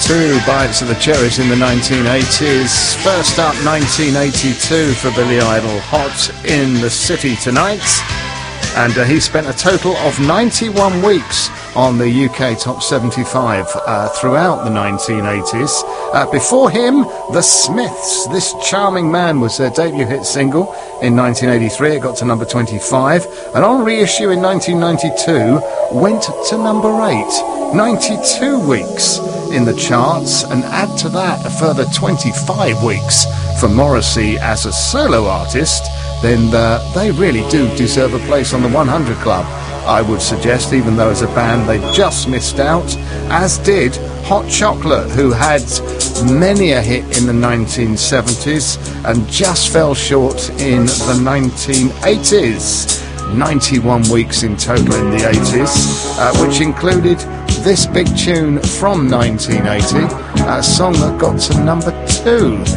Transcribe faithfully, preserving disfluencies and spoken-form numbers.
two bites of the cherries in the nineteen eighties. First up, nineteen eighty-two for Billy Idol, Hot in the City Tonight. And uh, he spent a total of ninety-one weeks on the U K Top seventy-five uh, throughout the nineteen eighties. Uh, before him, The Smiths. This Charming Man was their debut hit single in nineteen eighty-three. It got to number twenty-five. And on reissue in nineteen ninety-two, went to number eight. ninety-two weeks in the charts, and add to that a further twenty-five weeks for Morrissey as a solo artist, then uh, they really do deserve a place on the one hundred Club, I would suggest, even though as a band they just missed out, as did Hot Chocolate, who had many a hit in the nineteen seventies and just fell short in the nineteen eighties. ninety-one weeks in total in the eighties, uh, which included this big tune from nineteen eighty, a song that got to number two.